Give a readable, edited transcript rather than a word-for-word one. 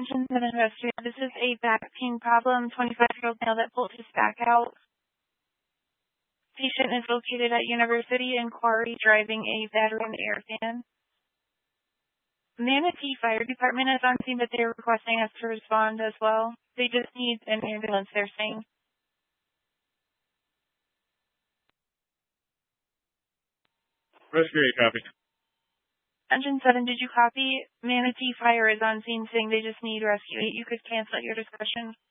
Engine 7 Rescue. This is a back pain problem. 25-year-old male that pulled his back out. Patient is located at University in Quarry driving a veteran Airfan. Manatee Fire Department is on scene, but they're requesting us to respond as well. They just need an ambulance, they're saying. Rescue 8, copy. Engine 7, did you copy? Manatee Fire is on scene saying they just need Rescue 8. You could cancel your discussion.